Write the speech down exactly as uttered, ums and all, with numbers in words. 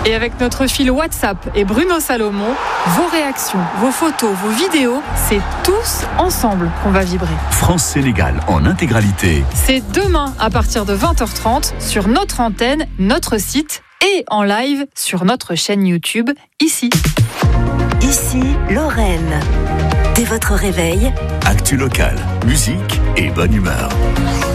Et avec notre fil WhatsApp et Bruno Salomon, vos réactions, vos photos, vos vidéos, c'est tous ensemble qu'on va vibrer. France-Sénégal en intégralité. C'est demain à partir de vingt heures trente sur notre antenne, notre site et en live sur notre chaîne YouTube, ici. Ici, Lorraine. Dès votre réveil, Actu locale, musique et bonne humeur.